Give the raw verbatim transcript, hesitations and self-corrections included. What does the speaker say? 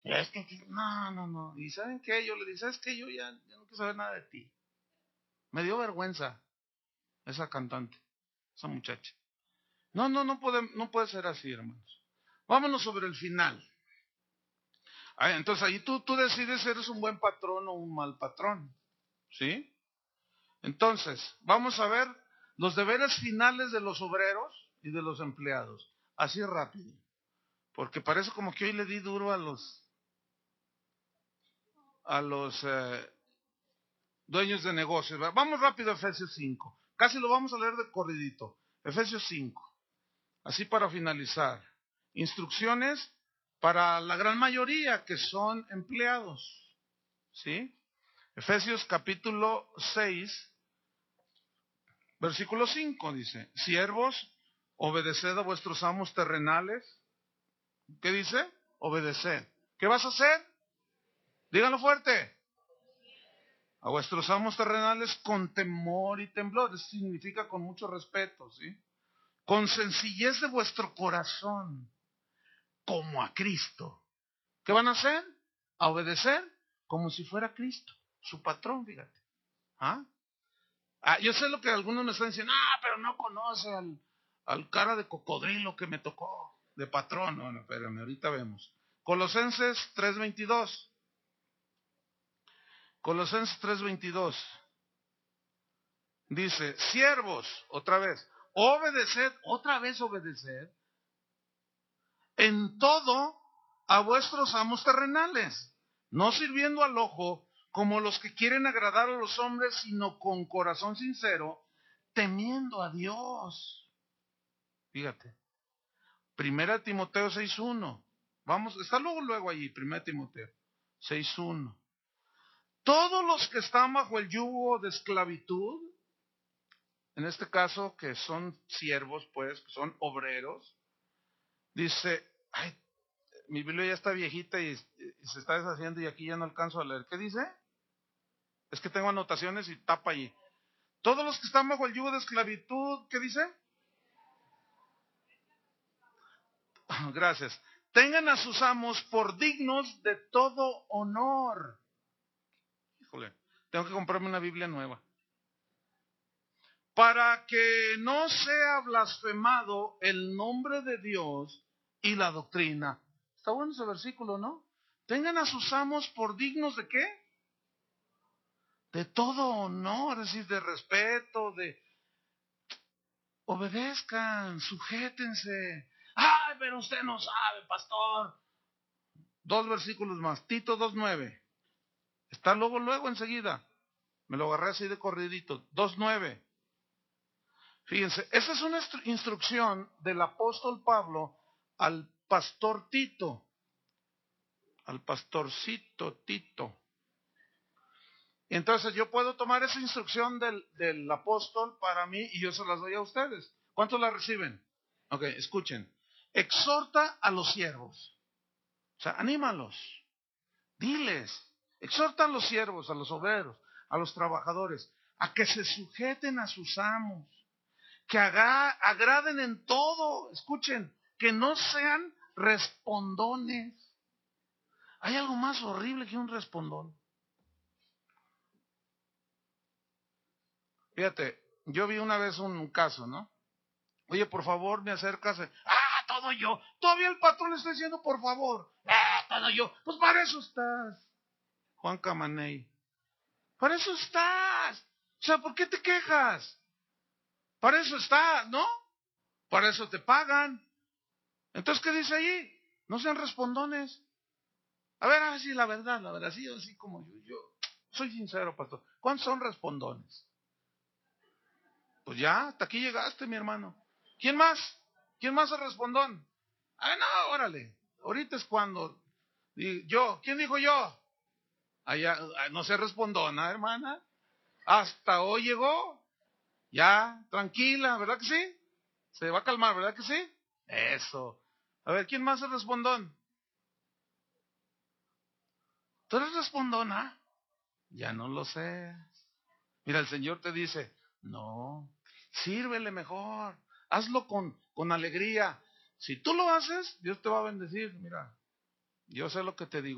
Es que, no, no, no. ¿Y saben qué? Yo le dije, ¿sabes qué? Yo ya, ya no quiero saber nada de ti. Me dio vergüenza esa cantante, esa muchacha. No, no, no puede, no puede ser así, hermanos. Vámonos sobre el final. Ah, entonces ahí tú, tú decides si eres un buen patrón o un mal patrón. ¿Sí? Entonces, vamos a ver los deberes finales de los obreros y de los empleados. Así rápido. Porque parece como que hoy le di duro a los a los eh, dueños de negocios. Vamos rápido a Efesios cinco. Casi lo vamos a leer de corridito. Efesios cinco. Así para finalizar. Instrucciones para la gran mayoría que son empleados. ¿Sí? Efesios capítulo seis, versículo cinco dice, siervos, obedeced a vuestros amos terrenales. ¿Qué dice? Obedeced. ¿Qué vas a hacer? Díganlo fuerte. A vuestros amos terrenales con temor y temblor. Eso significa con mucho respeto, ¿sí? Con sencillez de vuestro corazón, como a Cristo. ¿Qué van a hacer? A obedecer como si fuera Cristo, su patrón, fíjate. ¿Ah? Ah, yo sé lo que algunos me están diciendo, ah, pero no conoce al, al cara de cocodrilo que me tocó de patrón. No, no, espérame, ahorita vemos. Colosenses tres veintidós. Colosenses tres veintidós. Dice, siervos, otra vez, obedeced, otra vez obedeced, en todo a vuestros amos terrenales, no sirviendo al ojo como los que quieren agradar a los hombres, sino con corazón sincero, temiendo a Dios. Fíjate, Primera Timoteo seis uno. Vamos, está luego, luego allí, Primera Timoteo seis uno. Todos los que están bajo el yugo de esclavitud, en este caso que son siervos, pues, que son obreros, dice, ay, mi Biblia ya está viejita y, y se está deshaciendo y aquí ya no alcanzo a leer. ¿Qué dice? Es que tengo anotaciones y tapa allí. Todos los que están bajo el yugo de esclavitud, ¿qué dice? Gracias. Tengan a sus amos por dignos de todo honor. Híjole, tengo que comprarme una Biblia nueva. Para que no sea blasfemado el nombre de Dios y la doctrina. Está bueno ese versículo, ¿no? Tengan a sus amos por dignos de ¿qué? De todo honor, es decir, de respeto, de obedezcan, sujétense. Ay, pero usted no sabe, pastor. Dos versículos más, Tito dos nueve. Está luego, luego enseguida. Me lo agarré así de corridito. dos nueve. Fíjense, esa es una instrucción del apóstol Pablo al pastor Tito. Al pastorcito Tito. Entonces yo puedo tomar esa instrucción del, del apóstol para mí y yo se las doy a ustedes. ¿Cuántos la reciben? Ok, escuchen. Exhorta a los siervos. O sea, anímalos. Diles. Exhorta a los siervos, a los obreros, a los trabajadores, a que se sujeten a sus amos. Que haga, agraden en todo. Escuchen, que no sean respondones. ¿Hay algo más horrible que un respondón? Fíjate, yo vi una vez un caso, ¿no? Oye, por favor, me acercas. Ah, todo yo. Todavía el patrón le está diciendo, por favor. Ah, todo yo. Pues para eso estás. Juan Camaney. Para eso estás. O sea, ¿por qué te quejas? Para eso estás, ¿no? Para eso te pagan. Entonces, ¿qué dice ahí? No sean respondones. A ver, así la verdad, la verdad, así, así como yo, yo soy sincero, pastor. ¿Cuántos son respondones? Pues ya, hasta aquí llegaste, mi hermano. ¿Quién más? ¿Quién más es respondón? Ah, no, órale. Ahorita es cuando. Yo, ¿quién dijo yo? Allá, no se respondona, hermana. Hasta hoy llegó. Ya, tranquila, ¿verdad que sí? Se va a calmar, ¿verdad que sí? Eso. A ver, ¿quién más es respondón? ¿Tú eres respondona? Ya no lo sé. Mira, el Señor te dice, no, sírvele mejor, hazlo con, con alegría. Si tú lo haces, Dios te va a bendecir. Mira, yo sé lo que te digo.